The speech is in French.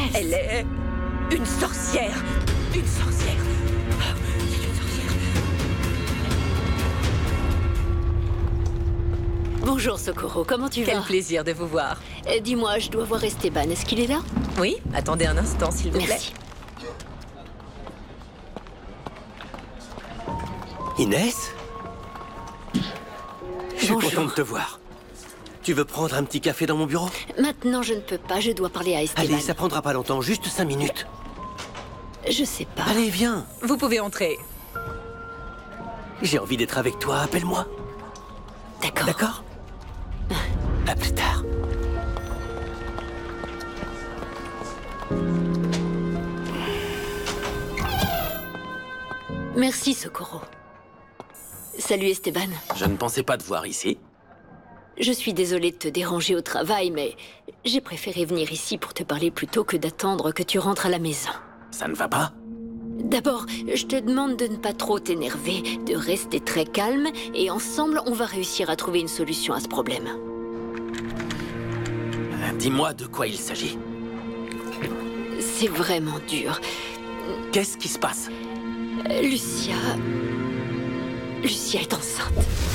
Elle est une sorcière. Une sorcière. C'est une sorcière. Bonjour Socorro, comment tu vas? Quel plaisir de vous voir. Dis-moi, je dois voir Esteban, est-ce qu'il est là? Oui, attendez un instant, s'il vous plaît. Merci. Inès? Je suis Bonjour. content de te voir. Tu veux prendre un petit café dans mon bureau? Maintenant je ne peux pas, je dois parler à Esteban. Allez, ça prendra pas longtemps, juste 5 minutes. Je sais pas. Allez, viens. Vous pouvez entrer. J'ai envie d'être avec toi, appelle-moi. D'accord. D'accord? À plus tard. Merci Socorro. Salut Esteban. Je ne pensais pas te voir ici. Je suis désolée de te déranger au travail, mais j'ai préféré venir ici pour te parler plutôt que d'attendre que tu rentres à la maison. Ça ne va pas? D'abord, je te demande de ne pas trop t'énerver, de rester très calme, et ensemble, on va réussir à trouver une solution à ce problème. Dis-moi de quoi il s'agit. C'est vraiment dur. Qu'est-ce qui se passe? Lucia est enceinte.